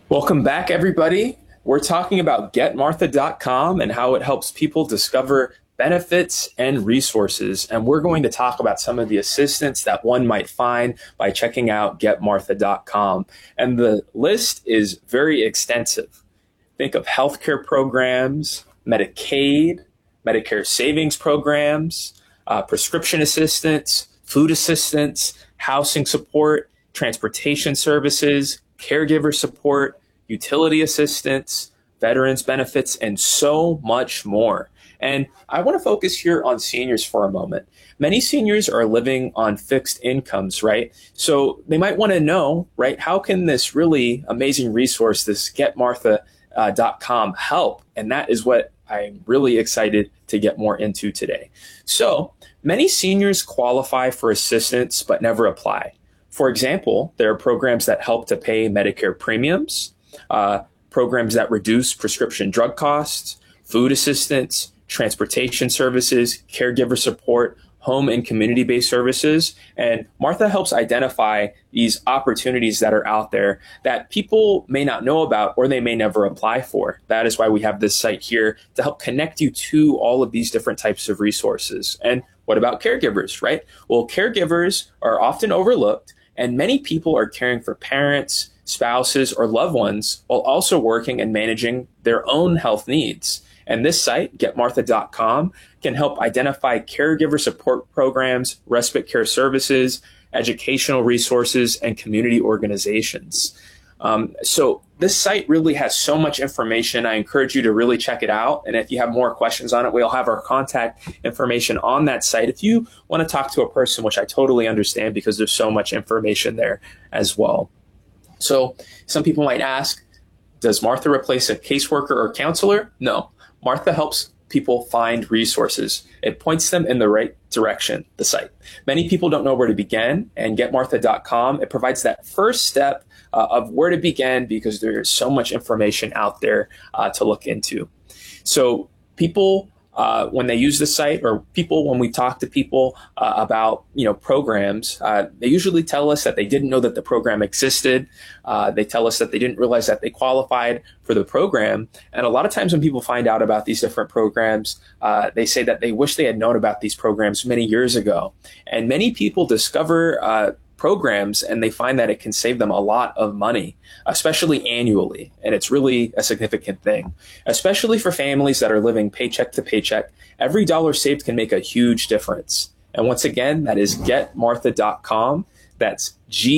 Welcome back, everybody. We're talking about GetMartha.com and how it helps people discover benefits and resources. And we're going to talk about some of the assistance that one might find by checking out GetMartha.com. And the list is very extensive. Think of healthcare programs, Medicaid, Medicare savings programs, prescription assistance, food assistance, housing support, transportation services, caregiver support, utility assistance, veterans benefits, and so much more. And I want to focus here on seniors for a moment. Many seniors are living on fixed incomes, right? So they might want to know, right, how can this really amazing resource, this GetMartha.com, help? And that is what I'm really excited to get more into today. So many seniors qualify for assistance but never apply. For example, there are programs that help to pay Medicare premiums, programs that reduce prescription drug costs, food assistance, transportation services, caregiver support, home and community-based services. And Martha helps identify these opportunities that are out there that people may not know about or they may never apply for. That is why we have this site here to help connect you to all of these different types of resources. And what about caregivers, right? Well, caregivers are often overlooked, and many people are caring for parents, spouses, or loved ones while also working and managing their own health needs. And this site, GetMartha.com, can help identify caregiver support programs, respite care services, educational resources, and community organizations. So this site really has so much information. I encourage you to really check it out. And if you have more questions on it, we'll have our contact information on that site if you want to talk to a person, which I totally understand because there's so much information there as well. So some people might ask, does Martha replace a caseworker or counselor? No. Martha helps people find resources. It points them in the right direction, the site. Many people don't know where to begin, and GetMartha.com, it provides that first step of where to begin because there's so much information out there to look into. So people, when they use the site, or people, when we talk to people about programs, they usually tell us that they didn't know that the program existed. They tell us that they didn't realize that they qualified for the program. And a lot of times when people find out about these different programs, they say that they wish they had known about these programs many years ago. And many people discover programs and they find that it can save them a lot of money, especially annually. And it's really a significant thing, especially for families that are living paycheck to paycheck. Every dollar saved can make a huge difference. And once again, that is GetMartha.com. That's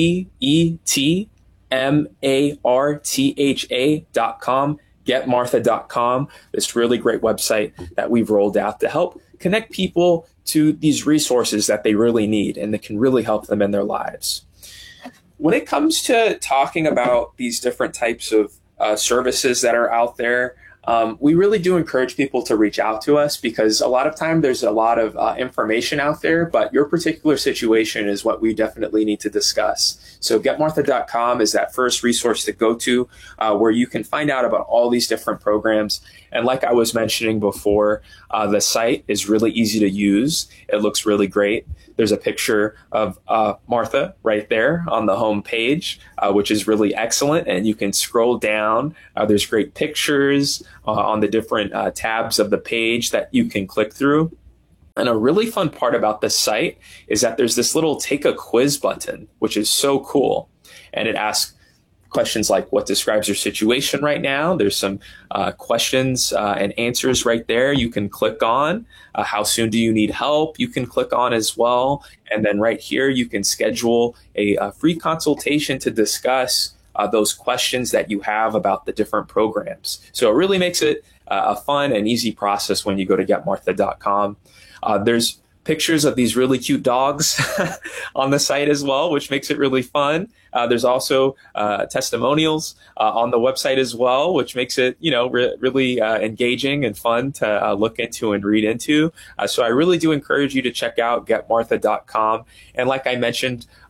GetMartha.com. GetMartha.com. This really great website that we've rolled out to help connect people to these resources that they really need and that can really help them in their lives. When it comes to talking about these different types of services that are out there, we really do encourage people to reach out to us because a lot of time there's a lot of information out there, but your particular situation is what we definitely need to discuss. So GetMartha.com is that first resource to go to where you can find out about all these different programs. And like I was mentioning before, the site is really easy to use. It looks really great. There's a picture of Martha right there on the home page, which is really excellent. And you can scroll down. There's great pictures on the different tabs of the page that you can click through. And a really fun part about this site is that there's this little take a quiz button, which is so cool. And it asks questions like what describes your situation right now. There's some questions and answers right there you can click on. How soon do you need help? You can click on as well. And then right here, you can schedule a free consultation to discuss those questions that you have about the different programs. So it really makes it a fun and easy process when you go to GetMartha.com. There's pictures of these really cute dogs on the site as well, which makes it really fun. There's also testimonials on the website as well, which makes it, really engaging and fun to look into and read into. So I really do encourage you to check out GetMartha.com. And like I mentioned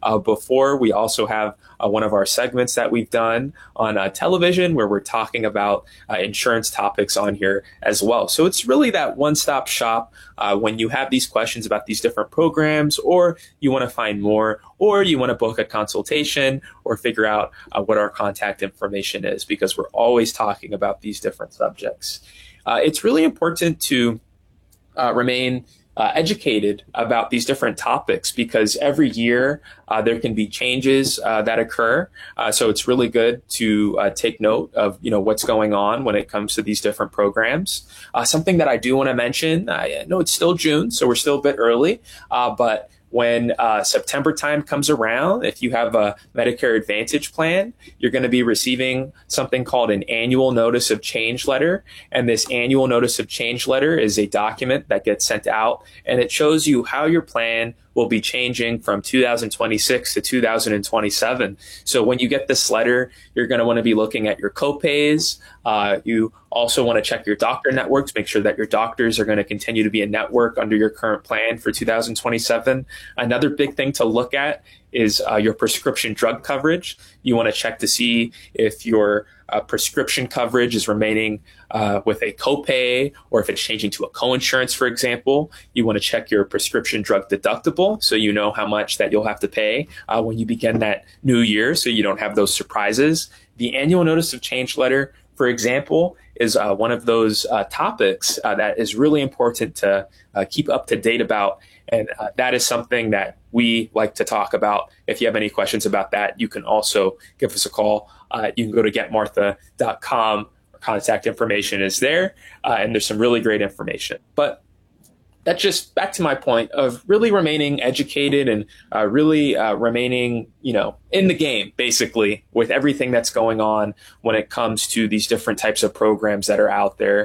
before. We also have one of our segments that we've done on television where we're talking about insurance topics on here as well. So it's really that one-stop shop when you have these questions about these different programs, or you want to find more, or you want to book a consultation or figure out what our contact information is, because we're always talking about these different subjects. It's really important to remain educated about these different topics, because every year there can be changes that occur. So it's really good to take note of what's going on when it comes to these different programs. Something that I do want to mention, I know it's still June, so we're still a bit early, but when September time comes around, if you have a Medicare Advantage plan, you're going to be receiving something called an annual notice of change letter. And this annual notice of change letter is a document that gets sent out, and it shows you how your plan will be changing from 2026 to 2027. So when you get this letter, you're going to want to be looking at your copays. You also want to check your doctor networks, make sure that your doctors are going to continue to be a network under your current plan for 2027. Another big thing to look at is your prescription drug coverage. You want to check to see if your prescription coverage is remaining with a copay, or if it's changing to a coinsurance, for example. You want to check your prescription drug deductible, so you know how much that you'll have to pay when you begin that new year, so you don't have those surprises. The annual notice of change letter, for example, is one of those topics that is really important to keep up to date about. And that is something that we like to talk about. If you have any questions about that, you can also give us a call. You can go to getmartha.com. Our contact information is there, and there's some really great information. But that's just back to my point of really remaining educated and really remaining, in the game, basically, with everything that's going on when it comes to these different types of programs that are out there.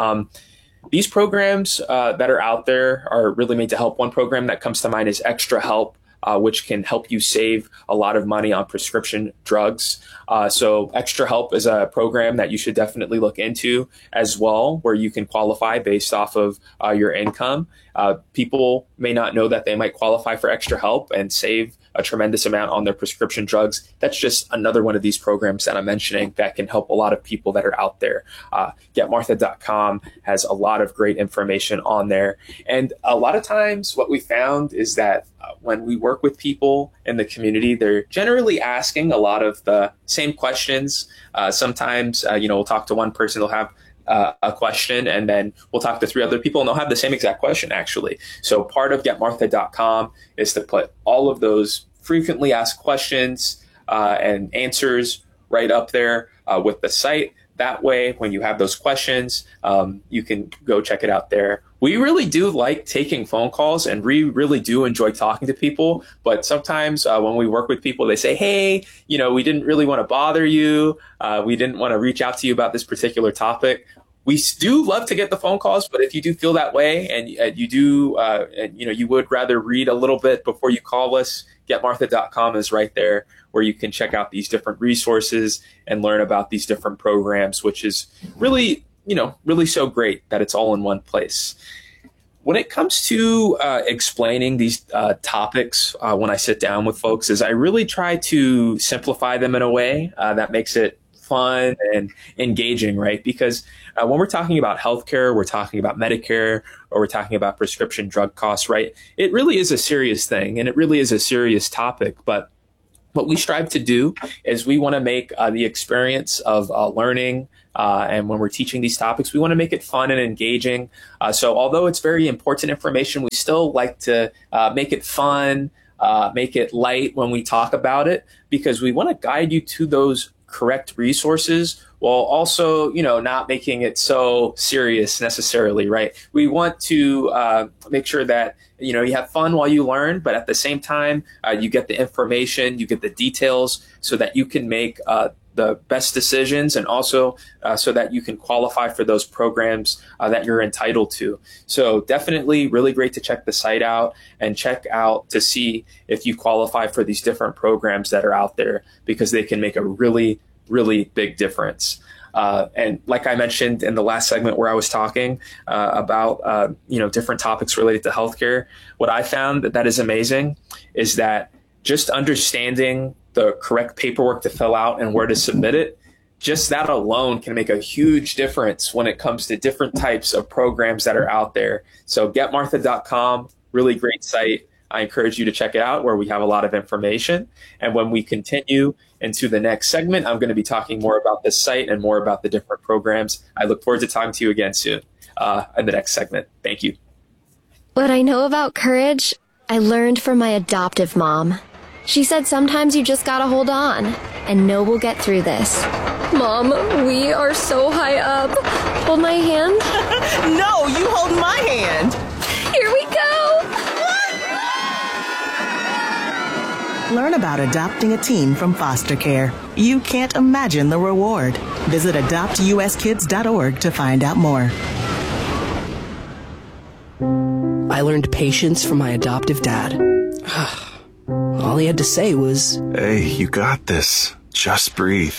These programs that are out there are really made to help. One program that comes to mind is Extra Help, which can help you save a lot of money on prescription drugs. So Extra Help is a program that you should definitely look into as well, where you can qualify based off of your income. People may not know that they might qualify for Extra Help and save a tremendous amount on their prescription drugs. That's just another one of these programs that I'm mentioning that can help a lot of people that are out there. GetMartha.com has a lot of great information on there. And a lot of times what we found is that when we work with people in the community, they're generally asking a lot of the same questions. Sometimes, we'll talk to one person, they'll have a question, and then we'll talk to 3 other people and they'll have the same exact question, actually. So part of GetMartha.com is to put all of those frequently asked questions and answers right up there with the site. That way, when you have those questions, you can go check it out there. We really do like taking phone calls, and we really do enjoy talking to people. But sometimes when we work with people, they say, hey, we didn't really want to bother you. We didn't want to reach out to you about this particular topic. We do love to get the phone calls, but if you do feel that way and you do, you would rather read a little bit before you call us, GetMartha.com is right there, where you can check out these different resources and learn about these different programs, which is really, really so great that it's all in one place. When it comes to explaining these topics, when I sit down with folks, is I really try to simplify them in a way that makes it fun and engaging, right? Because when we're talking about healthcare, we're talking about Medicare, or we're talking about prescription drug costs, right? It really is a serious thing, and it really is a serious topic. But what we strive to do is we want to make the experience of learning, and when we're teaching these topics, we want to make it fun and engaging. So although it's very important information, we still like to make it fun, make it light when we talk about it, because we want to guide you to those correct resources while also, not making it so serious necessarily, right? We want to make sure that, you have fun while you learn, but at the same time, you get the information, you get the details so that you can make the best decisions, and also so that you can qualify for those programs that you're entitled to. So definitely really great to check the site out and check out to see if you qualify for these different programs that are out there, because they can make a really, really big difference. And like I mentioned in the last segment where I was talking about, different topics related to healthcare, what I found that is amazing is that just understanding the correct paperwork to fill out and where to submit it, just that alone can make a huge difference when it comes to different types of programs that are out there. So getmartha.com, really great site. I encourage you to check it out, where we have a lot of information. And when we continue into the next segment, I'm going to be talking more about this site and more about the different programs. I look forward to talking to you again soon in the next segment. Thank you. What I know about courage, I learned from my adoptive mom. She said sometimes you just gotta hold on and know we'll get through this. Mom, we are so high up. Hold my hand. No, you hold my hand. Here we go. Learn about adopting a teen from foster care. You can't imagine the reward. Visit adoptuskids.org to find out more. I learned patience from my adoptive dad. All he had to say was, "Hey, you got this. Just breathe."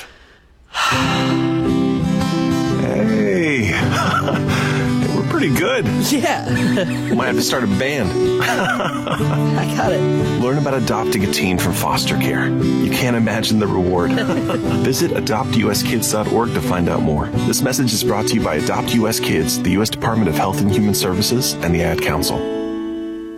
Hey, we're pretty good. yeah, We might have to start a band. I got it. Learn about adopting a teen from foster care. You can't imagine the reward. Visit adoptuskids.org to find out more. This message is brought to you by Adopt US Kids, the U.S. Department of Health and Human Services, and the Ad Council.